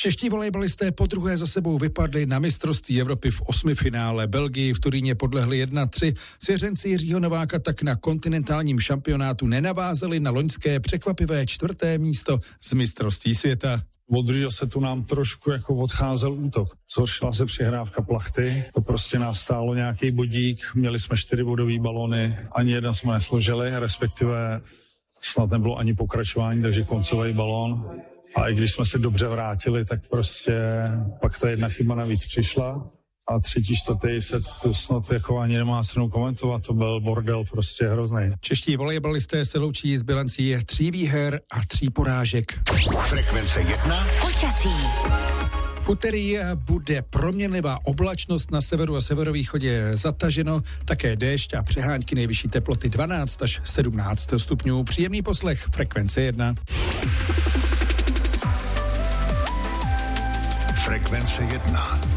Čeští volejbalisté podruhé za sebou vypadli na mistrovství Evropy v 8. finále. Belgii v Turíně podlehli 1-3. Svěřenci Jiřího Nováka tak na kontinentálním šampionátu nenavázali na loňské překvapivé 4. místo z mistrovství světa. Od druhého setu nám trošku jako odcházel útok. Zhoršila se přihrávka plachty, to prostě nás stálo nějaký bodík, měli jsme 4 bodový balony, ani jeden jsme nesložili, respektive snad nebylo ani pokračování, takže koncový balón. A i když jsme se dobře vrátili, tak prostě pak ta jedna chyba navíc přišla. A 3., 4. set to snad jako ani nemá cenu komentovat, to byl bordel prostě hrozný. Čeští volejbalisté se loučí s bilancí 3 výher a 3 porážek. Frekvence 1. Počasí. V úterý bude proměnlivá oblačnost, na severu a severovýchodě zataženo, také déšť a přehánky, nejvyšší teploty 12 až 17 stupňů. Příjemný poslech Frekvence 1. Frekvence 1.